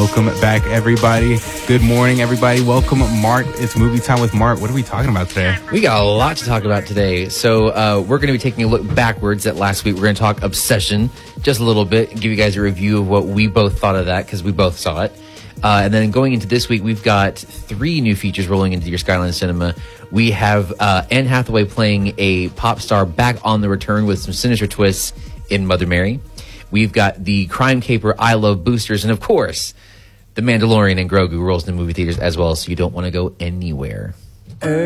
Welcome back, everybody. Good morning, everybody. Welcome, Mark. It's Movie Time with Mark. What are we talking about today? We got a lot to talk about today. So we're going to be taking a look backwards at last week. We're going to talk Obsession just a little bit and give you guys a review of what we both thought of that because we both saw it. And then going into this week, we've got 3 new features rolling into your Skyline Cinema. We have Anne Hathaway playing a pop star back on the return with some sinister twists in Mother Mary. We've got the crime caper I Love Boosters. And, of course, The Mandalorian and Grogu rolls into movie theaters as well, so you don't want to go anywhere.